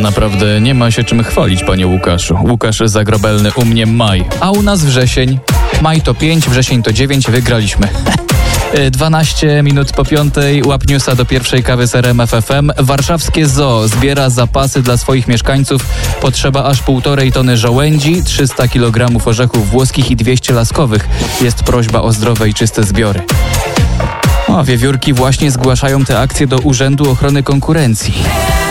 naprawdę nie ma się czym chwalić, panie Łukaszu. Łukasz Zagrobelny, u mnie maj, a u nas wrzesień. Maj to 5, wrzesień to 9, wygraliśmy. 12 minut po 5, łap newsa do pierwszej kawy z RMF FM. Warszawskie zoo zbiera zapasy dla swoich mieszkańców. Potrzeba aż 1,5 tony żołędzi, 300 kg orzechów włoskich i 200 laskowych. Jest prośba o zdrowe i czyste zbiory. Wiewiórki właśnie zgłaszają te akcje do Urzędu Ochrony Konkurencji.